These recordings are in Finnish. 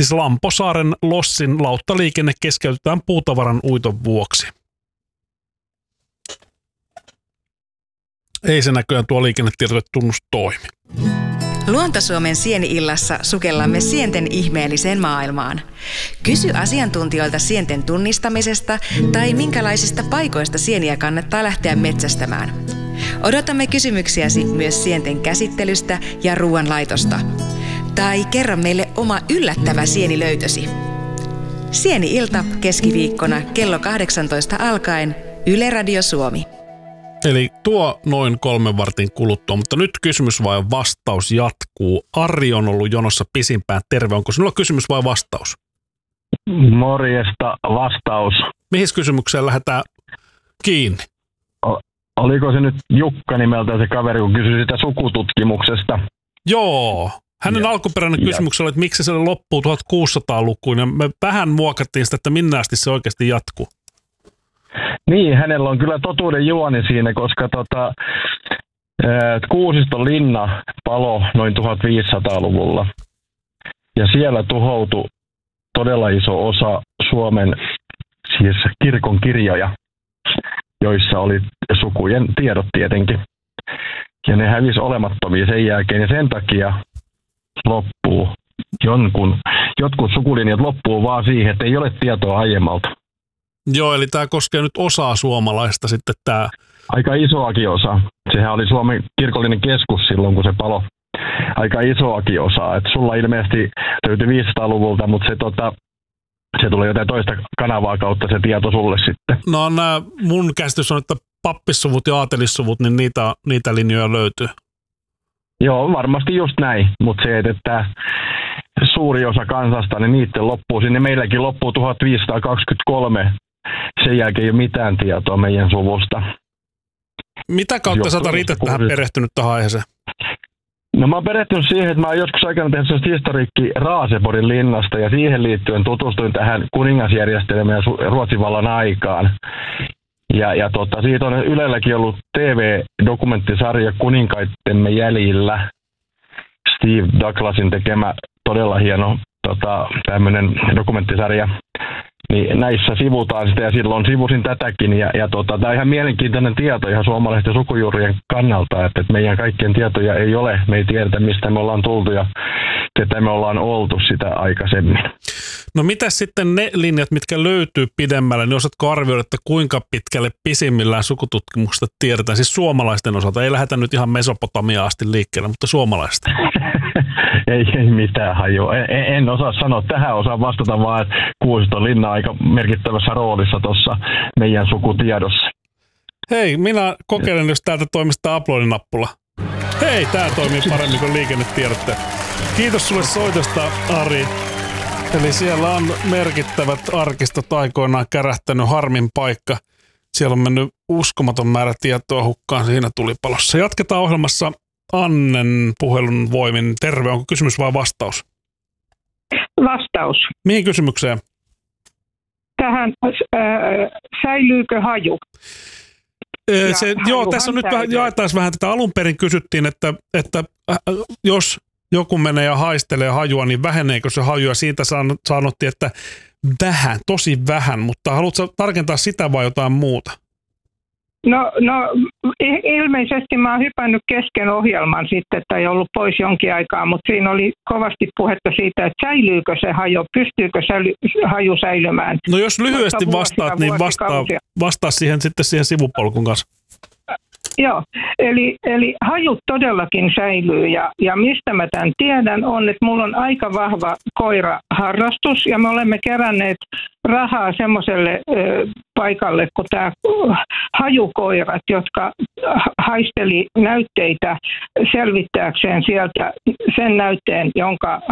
Siis Lamposaaren lossin lauttaliikenne keskeytetään puutavaran uiton vuoksi. Ei se näköjään tuo liikennetietotunnus toimi. Luontosuomen Sieni-illassa sukellamme sienten ihmeelliseen maailmaan. Kysy asiantuntijoilta sienten tunnistamisesta tai minkälaisista paikoista sieniä kannattaa lähteä metsästämään. Odotamme kysymyksiäsi myös sienten käsittelystä ja ruoanlaitosta. Tai kerro meille oma yllättävä sienilöytösi. Sieni-ilta keskiviikkona kello 18 alkaen Yle Radio Suomi. Eli tuo noin 3 vartin kuluttua, mutta nyt kysymys vai vastaus jatkuu. Ari on ollut jonossa pisimpään. Terve, onko sinulla kysymys vai vastaus? Morjesta, vastaus. Mihin kysymykseen lähdetään kiinni? Oliko se nyt Jukka nimeltä se kaveri, kun kysyi sitä sukututkimuksesta? Joo. Hänen alkuperäinen kysymys oli, että miksi se loppuu 1600-lukuun, ja me vähän muokattiin sitä, että minne asti se oikeasti jatkuu. Niin, hänellä on kyllä totuuden juoni siinä, koska Kuusiston linna palo noin 1500-luvulla. Ja siellä tuhoutui todella iso osa Suomen siis kirkon kirjoja, joissa oli sukujen tiedot tietenkin. Ja ne hävisi olemattomia sen jälkeen, ja sen takia loppuu jotkut sukulinjat loppuu vaan siihen, että ei ole tietoa aiemmalta. Joo, eli tämä koskee nyt osaa suomalaista sitten tämä. Aika isoakin osa. Sehän oli Suomen kirkollinen keskus silloin, kun se palo. Aika isoakin osa. Et sulla ilmeisesti löytyi 500-luvulta, mutta se tulee jotain toista kanavaa kautta se tieto sulle sitten. No nämä mun käsitys on, että pappissuvut ja aatelissuvut, niin niitä linjoja löytyy. Joo, varmasti just näin, mutta se, että suuri osa kansasta, niin niiden loppuu sinne. Meilläkin loppuu 1523. Sen jälkeen ei ole mitään tietoa meidän suvusta. Mitä kautta sä oot itse tähän perehtynyt tähän aiheeseen? No mä oon perehtynyt siihen, että mä oon joskus aikana tehnyt sellaista historiikki Raaseporin linnasta ja siihen liittyen tutustuin tähän kuningasjärjestelmään ja Ruotsin vallan aikaan. Siitä on Ylelläkin ollut TV-dokumenttisarja Kuninkaittemme jäljillä. Steve Douglasin tekemä todella hieno tämmöinen dokumenttisarja. Niin näissä sivutaan sitä ja silloin sivusin tätäkin. Tämä on ihan mielenkiintoinen tieto ihan suomalaisten sukujuurien kannalta, että meidän kaikkien tietoja ei ole. Me ei tiedetä, mistä me ollaan tultu ja ketä me ollaan oltu sitä aikaisemmin. No mitäs sitten ne linjat, mitkä löytyy pidemmälle, niin osaatko arvioida, että kuinka pitkälle pisimmillään sukututkimuksesta tiedetään? Siis suomalaisten osalta, ei lähdetä nyt ihan Mesopotamiaan asti liikkeelle, mutta suomalaisten. ei mitään hajua. En osaa sanoa. Tähän osaan vastata vaan, että Kuusiston linna on aika merkittävässä roolissa tuossa meidän sukutiedossa. Hei, minä kokeilen, jos täältä toimisi tämä upload-nappula. Hei, tämä toimii paremmin kuin liikennetiedotteet. Kiitos sulle soitosta, Ari. Eli siellä on merkittävät arkistot aikoinaan kärähtänyt, harmin paikka. Siellä on mennyt uskomaton määrä tietoa hukkaan siinä tulipalossa. Jatketaan ohjelmassa Annen puhelun voimin. Terve, onko kysymys vai vastaus? Vastaus. Mihin kysymykseen? Tähän säilyykö haju? Tässä on nyt jaetaan vähän tätä. Alun perin kysyttiin, että jos joku menee ja haistelee hajua, niin väheneekö se haju? Ja siitä sanottiin, että vähän, tosi vähän, mutta haluatko tarkentaa sitä vai jotain muuta? No ilmeisesti mä oon hypännyt kesken ohjelman sitten, tai ollut pois jonkin aikaa, mutta siinä oli kovasti puhetta siitä, että säilyykö se haju, pystyykö haju säilymään. No jos lyhyesti vastaat, niin vastaa siihen sitten siihen sivupolkun kanssa. Joo, eli hajut todellakin säilyy ja mistä mä tämän tiedän on, että mulla on aika vahva koiraharrastus ja me olemme keränneet rahaa semmoiselle paikalle, kun tämä hajukoirat, jotka haisteli näytteitä selvittääkseen sieltä sen näytteen, jonka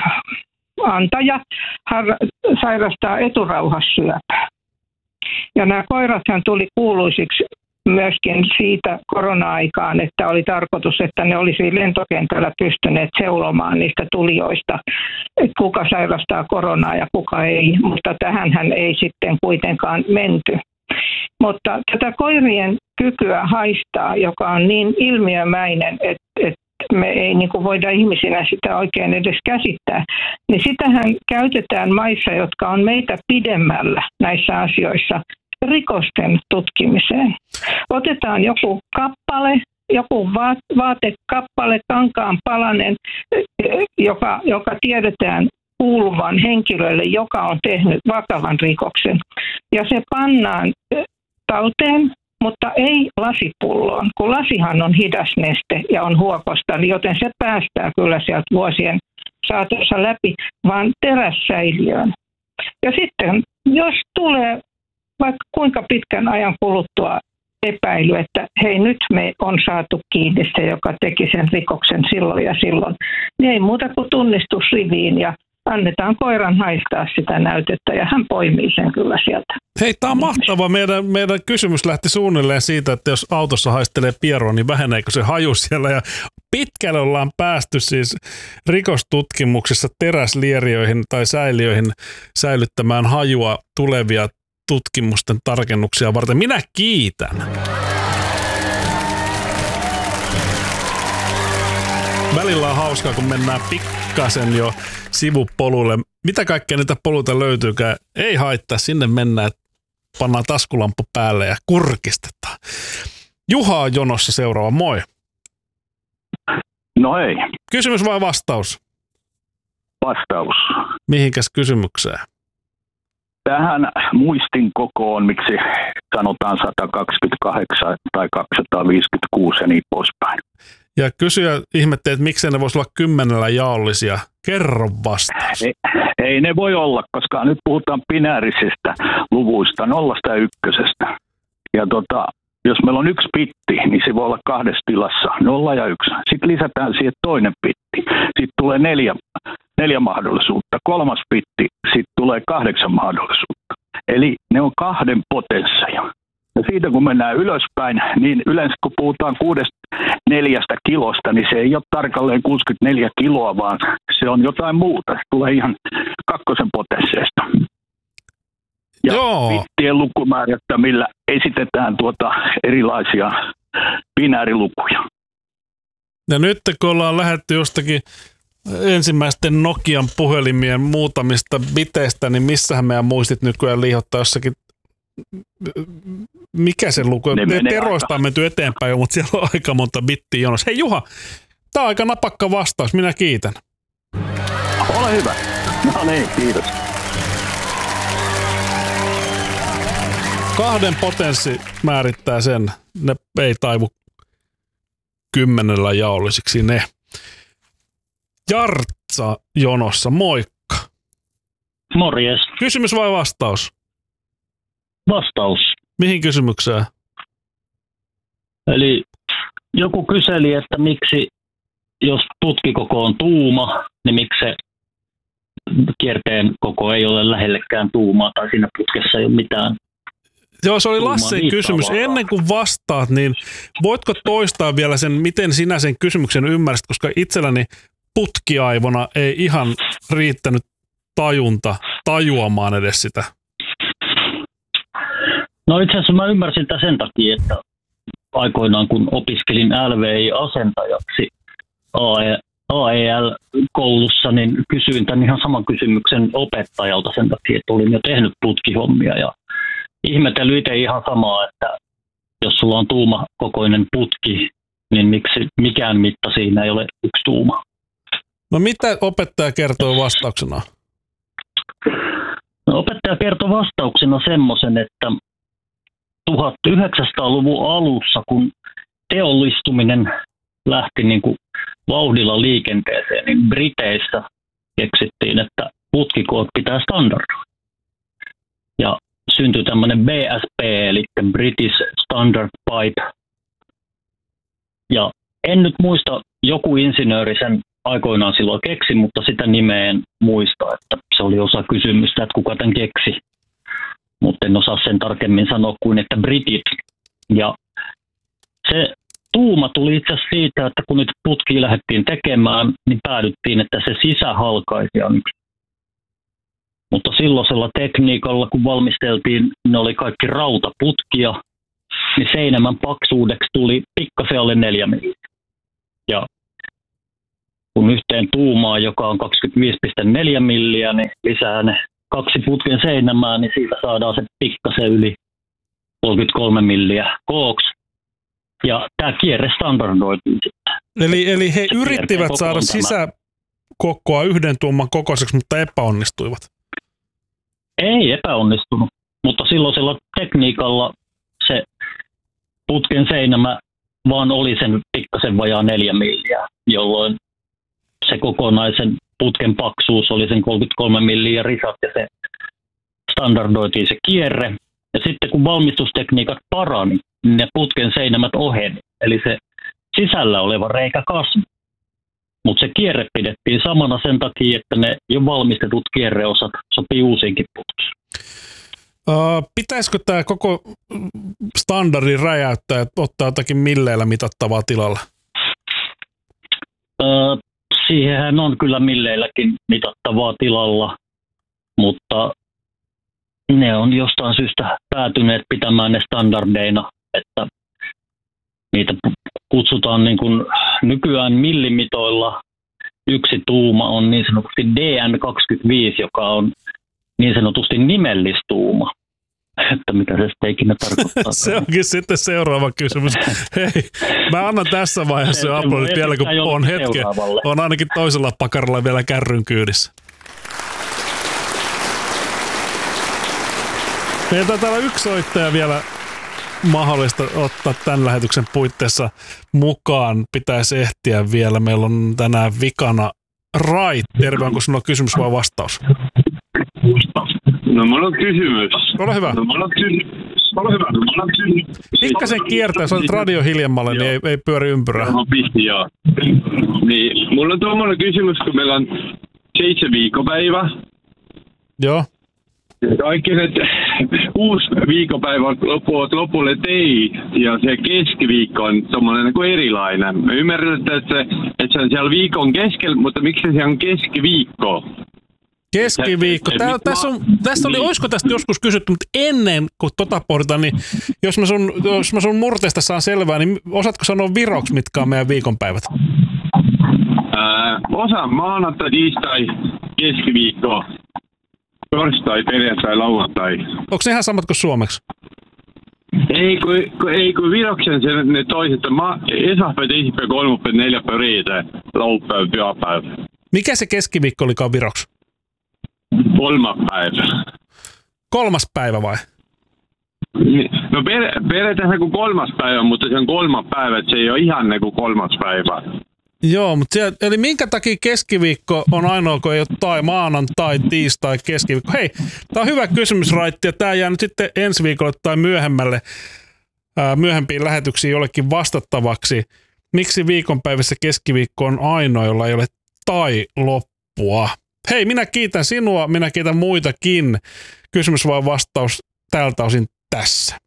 antaja sairastaa eturauhassyöpää. Ja nämä koirathan tuli kuuluisiksi myöskin siitä korona-aikaan, että oli tarkoitus, että ne olisi lentokentällä pystyneet seulomaan niistä tulijoista, että kuka sairastaa koronaa ja kuka ei, mutta tähänhän ei sitten kuitenkaan menty. Mutta tätä koirien kykyä haistaa, joka on niin ilmiömäinen, että me ei niin kuin voida ihmisinä sitä oikein edes käsittää, niin sitähän käytetään maissa, jotka on meitä pidemmällä näissä asioissa rikosten tutkimiseen. Otetaan joku kappale, joku vaatekappale, kankaan palanen, joka tiedetään kuuluvan henkilölle, joka on tehnyt vakavan rikoksen. Ja se pannaan talteen, mutta ei lasipulloon, kun lasihan on hidas neste ja on huokosta, joten se päästää kyllä sieltä vuosien saatossa läpi, vaan terässäiliöön. Ja sitten, jos tulee vaikka kuinka pitkän ajan kuluttua epäily, että hei, nyt me on saatu kiinni se, joka teki sen rikoksen silloin ja silloin, niin ei muuta kuin tunnistusriviin ja annetaan koiran haistaa sitä näytettä ja hän poimii sen kyllä sieltä. Hei, tämä on mahtava. Meidän kysymys lähti suunnilleen siitä, että jos autossa haistelee pieroa, niin väheneekö se haju siellä. Ja pitkälle ollaan päästy siis rikostutkimuksessa teräslierioihin tai säiliöihin säilyttämään hajua tulevia tutkimusten tarkennuksia varten. Minä kiitän. Välillä on hauskaa, kun mennään pikkasen jo sivupolulle. Mitä kaikkea niitä poluita löytyykään? Ei haittaa, sinne mennään, pannaan taskulamppu päälle ja kurkistetaan. Juha on jonossa seuraava, moi. No hei. Kysymys vai vastaus? Vastaus. Mihinkäs kysymykseen? Tähän muistin kokoon, miksi sanotaan 128 tai 256 ja niin poispäin. Ja kysyjä ihmetteli, että miksei ne voisi olla 10 jaollisia. Kerro vastaus. Ei ne voi olla, koska nyt puhutaan binäärisistä luvuista, 0 ja 1. Ja jos meillä on 1 bitti, niin se voi olla 2 tilassa, 0 ja 1. Sitten lisätään siihen toinen bitti. Sitten tulee 4 mahdollisuutta. 3 bitti, sitten tulee 8 mahdollisuutta. Eli ne on 2 potensseja. Ja siitä kun mennään ylöspäin, niin yleensä kun puhutaan 64 kilosta, niin se ei ole tarkalleen 64 kiloa, vaan se on jotain muuta. Se tulee ihan 2 potensseista. Ja bittien lukumäärättä, millä esitetään erilaisia binäärilukuja. Ja nyt kun ollaan lähdetty jostakin ensimmäisten Nokian puhelimien muutamista biteistä, niin missähän meidän muistit nykyään liihottaa jossakin, mikä se luku on? Teroista on menty eteenpäin jo, mutta siellä on aika monta bittiä jonossa. Hei Juha, tää on aika napakka vastaus, minä kiitän. Ole hyvä. No niin, kiitos. 2 potenssi määrittää sen. Ne ei taivu 10 jaollisiksi ne. Jartsa jonossa, moikka. Morjes. Kysymys vai vastaus? Vastaus. Mihin kysymykseen? Eli joku kyseli, että miksi, jos putkikoko on tuuma, niin miksi se kierteen koko ei ole lähellekään tuumaa tai siinä putkessa ei ole mitään. Joo, se oli Lassen kysymys. Ennen kuin vastaat, niin voitko toistaa vielä sen, miten sinä sen kysymyksen ymmärsit, koska itselläni putkiaivona ei ihan riittänyt tajunta tajuamaan edes sitä. No itse asiassa mä ymmärsin tämän sen takia, että aikoinaan kun opiskelin LVI-asentajaksi AEL-koulussa, niin kysyin tämän ihan saman kysymyksen opettajalta sen takia, että olin jo tehnyt putkihommia ja ihmetellyt itse ihan samaa, että jos sulla on tuumakokoinen putki, niin miksi mikään mitta siinä ei ole 1 tuuma. No mitä opettaja kertoo vastauksena? No, opettaja kertoo vastauksena semmoisen, että 1900-luvun alussa, kun teollistuminen lähti niin kuin vauhdilla liikenteeseen, niin Briteissä keksittiin, että putkikoot pitää standardoida. Ja syntyi tämmöinen BSP, eli British Standard Pipe. Ja en nyt muista, joku insinööri sen aikoinaan silloin keksi, mutta sitä nimeä en muista, että se oli osa kysymystä, että kuka tämän keksi. Mutta en osaa sen tarkemmin sanoa kuin, että britit. Ja se tuuma tuli itse asiassa siitä, että kun nyt putkia lähdettiin tekemään, niin päädyttiin, että se sisähalkaisija on 1. Mutta silloisella tekniikalla, kun valmisteltiin, ne oli kaikki rautaputkia, niin seinämän paksuudeksi tuli pikkasen alle 4 milliä. Ja kun yhteen tuumaan, joka on 25,4 milliä, niin lisää ne 2 putken seinämää, niin siitä saadaan se pikkasen yli 33 milliä kooksi. Ja tämä kierre standardoituu sitten. Eli he yrittivät saada sisäkokoa 1 tuuman kokoiseksi, mutta epäonnistuivat. Ei epäonnistunut, mutta silloisella tekniikalla se putken seinämä vaan oli sen pikkasen vajaa 4 milliä, jolloin se kokonaisen putken paksuus oli sen 33 milliä risat ja se standardoitiin se kierre. Ja sitten kun valmistustekniikat parani, niin ne putken seinämät oheni. Eli se sisällä oleva reikä kasvoi. Mutta se kierre pidettiin samana sen takia, että ne jo valmistetut kierreosat sopii uusiinkin putkiin. Pitäisikö tämä koko standardi räjäyttää ja ottaa jotakin milleillä mitattavaa tilalla? Siihenhän on kyllä milleilläkin mitattavaa tilalla, mutta ne on jostain syystä päätyneet pitämään ne standardeina, että niitä kutsutaan niin kuin nykyään millimitoilla. 1 tuuma on niin sanotusti DN25, joka on niin sanotusti nimellistuuma. Että mitä se sitten ikinä tarkoittaa. Se onkin sitten seuraava kysymys. Hei, mä annan tässä vaiheessa jo aplodit vielä, kun on hetki. On ainakin toisella pakaralla vielä kärryn kyydissä. Meillä taitaa olla 1 soittaja vielä mahdollista ottaa tämän lähetyksen puitteissa mukaan. Pitäisi ehtiä vielä. Meillä on tänään vikana Rait. Terve, onko sinulla kysymys vai vastaus? No mulla on kysymys. Ole hyvä. Pikkasen kiertää, sä olet radio hiljemmalle, niin ei pyöri ympyrää. Joo. Niin, mulla on tuommoinen kysymys, kun meillä on 7 viikkopäivä. Joo. Kaikki ne 6 viikkopäivä lopulle tei, ja se keskiviikko on tommoinen niin erilainen. Mä ymmärrän, että se on siellä viikon keskellä, mutta miksi se on keskiviikko? Keskiviikko. Tässä oli, olisiko tästä joskus kysytty, mutta ennen kuin pohditaan, niin jos mä sun murteesta saan selvää, niin osaatko sanoa viroksi, mitkä on meidän viikonpäivät? Osa maanantai, tiistai, keskiviikko, torstai, perjantai, lauantai. Onko ne ihan samat kuin suomeksi? Ei kun viroksen ne toiset, esahpäivä, tiispäivä, kolmapäivä, neljäpäivä, riitä, laupäivä, pyhäpäivä. Mikä se keskiviikko olikaan viroksi? 3. päivä. 3. päivä vai? No periaatteessa kuin 3. päivä, mutta se on 3. päivä, että se ei ole ihan niin kuin 3. päivä. Joo, mutta eli minkä takia keskiviikko on ainoa, kun ei ole maanantai, tiistai, keskiviikko? Hei, tämä on hyvä kysymys, Raitti, ja tämä jää nyt sitten ensi viikolle tai myöhempiin lähetyksiin jollekin vastattavaksi. Miksi viikonpäivässä keskiviikko on ainoa, jolla ei ole tai-loppua? Hei, minä kiitän sinua, minä kiitän muitakin. Kysymys vai vastaus tältä osin tässä.